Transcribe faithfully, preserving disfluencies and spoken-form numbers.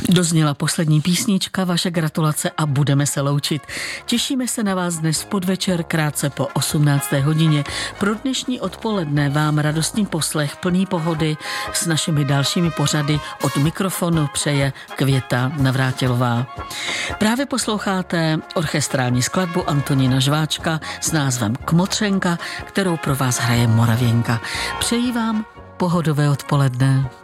Dozněla poslední písnička, vaše gratulace a budeme se loučit. Těšíme se na vás dnes v podvečer krátce po osmnácté hodině. Pro dnešní odpoledne vám radostný poslech plný pohody s našimi dalšími pořady od mikrofonu přeje Květa Navrátilová. Právě posloucháte orchestrální skladbu Antonína Žváčka s názvem Kmotřenka, kterou pro vás hraje Moravěnka. Přeji vám pohodové odpoledne.